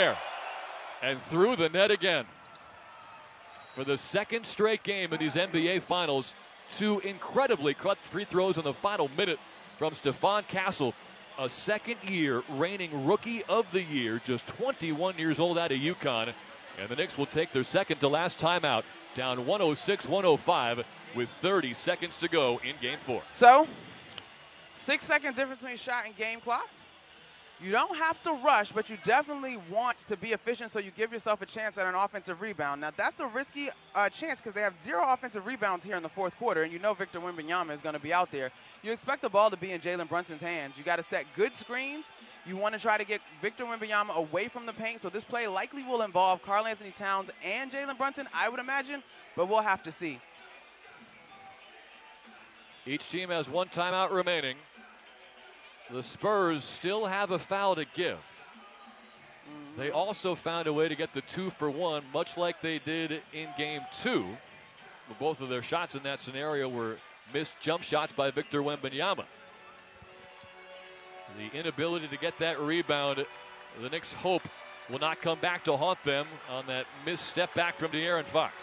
air and through the net again. For the second straight game in these NBA Finals, two incredibly clutch free throws in the final minute from Stephon Castle, a second-year reigning Rookie of the Year, just 21 years old out of UConn. And the Knicks will take their second-to-last timeout, down 106-105 with 30 seconds to go in Game 4. So, 6 second difference between shot and game clock. You don't have to rush, but you definitely want to be efficient so you give yourself a chance at an offensive rebound. Now, that's a risky chance because they have 0 offensive rebounds here in the fourth quarter, and you know Victor Wembanyama is going to be out there. You expect the ball to be in Jalen Brunson's hands. You got to set good screens. You want to try to get Victor Wembanyama away from the paint, so this play likely will involve Karl-Anthony Towns and Jalen Brunson, I would imagine, but we'll have to see. Each team has one timeout remaining. The Spurs still have a foul to give. They also found a way to get the 2-for-1, much like they did in Game 2. Both of their shots in that scenario were missed jump shots by Victor Wembanyama. The inability to get that rebound, the Knicks hope will not come back to haunt them on that missed step back from De'Aaron Fox.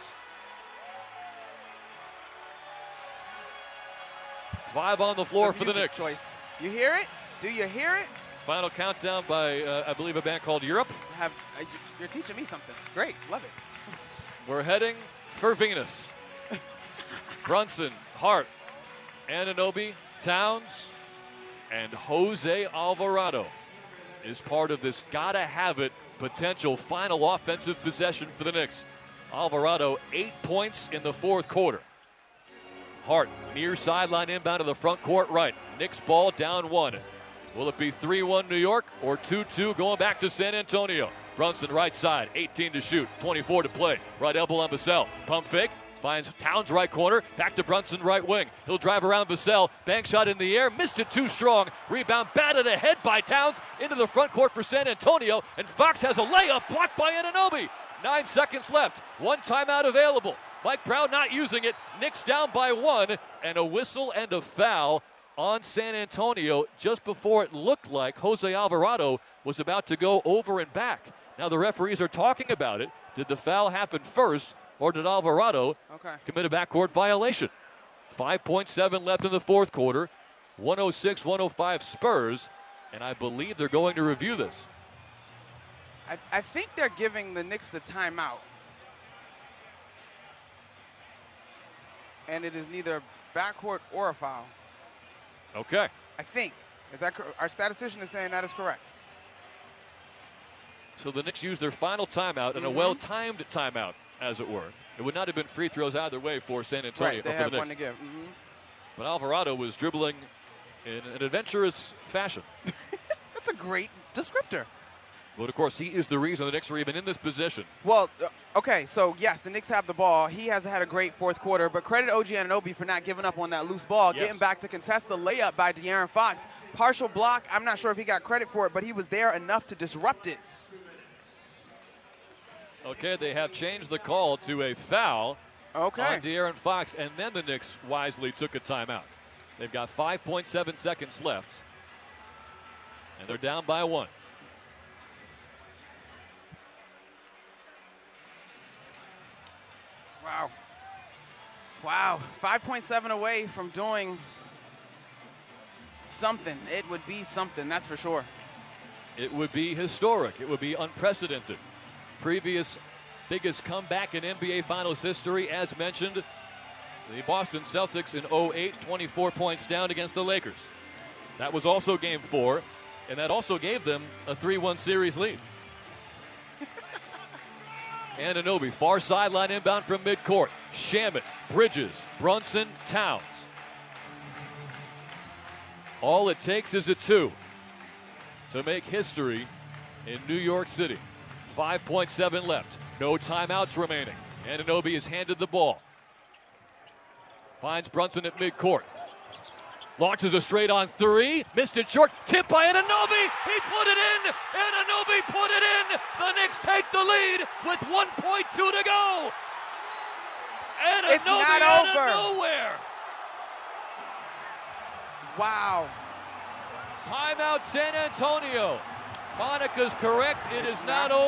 5 on the floor for the Knicks. Choice. You hear it? Do you hear it? Final countdown by, I believe, a band called Europe. You're teaching me something. Great. Love it. We're heading for Venus. Brunson, Hart, Anunoby, Towns, and Jose Alvarado is part of this gotta-have-it potential final offensive possession for the Knicks. Alvarado, 8 points in the fourth quarter. Hart, near sideline inbound to the front court right. Knicks ball down 1. Will it be 3-1 New York or 2-2 going back to San Antonio? Brunson right side, 18 to shoot, 24 to play. Right elbow on Vassell. Pump fake, finds Towns right corner, back to Brunson right wing. He'll drive around Vassell, bank shot in the air, missed it too strong. Rebound batted ahead by Towns into the front court for San Antonio, and Fox has a layup blocked by Anunoby. 9 seconds left, one timeout available. Mike Brown not using it. Knicks down by 1, and a whistle and a foul on San Antonio just before it looked like Jose Alvarado was about to go over and back. Now the referees are talking about it. Did the foul happen first, or did Alvarado commit a backcourt violation? 5.7 left in the fourth quarter. 106-105 Spurs, and I believe they're going to review this. I think they're giving the Knicks the timeout. And it is neither backcourt or a foul. Okay. I think. Is that our statistician is saying that is correct. So the Knicks use their final timeout and a well-timed timeout, as it were. It would not have been free throws either way for San Antonio. Right, they had one to give. But Alvarado was dribbling in an adventurous fashion. That's a great descriptor. But, of course, he is the reason the Knicks are even in this position. Well, okay, so, yes, the Knicks have the ball. He has had a great fourth quarter, but credit OG Anunoby for not giving up on that loose ball, getting back to contest the layup by De'Aaron Fox. Partial block. I'm not sure if he got credit for it, but he was there enough to disrupt it. Okay, they have changed the call to a foul on De'Aaron Fox, and then the Knicks wisely took a timeout. They've got 5.7 seconds left, and they're down by 1. Wow. Wow. 5.7 away from doing something. It would be something, that's for sure. It would be historic. It would be unprecedented. Previous biggest comeback in NBA Finals history, as mentioned, the Boston Celtics in 08, 24 points down against the Lakers. That was also Game 4, and that also gave them a 3-1 series lead. Anunoby, far sideline inbound from midcourt. Shamet, Bridges, Brunson, Towns. All it takes is a 2 to make history in New York City. 5.7 left. No timeouts remaining. Anunoby is handed the ball. Finds Brunson at midcourt. Launches a straight-on 3. Missed it short. Tipped by Anunoby. He put it in. Anunoby put it in. The Knicks take the lead with 1.2 to go. Anunoby it's not out over. of nowhere. Wow. Timeout San Antonio. Monica's correct. It is not over.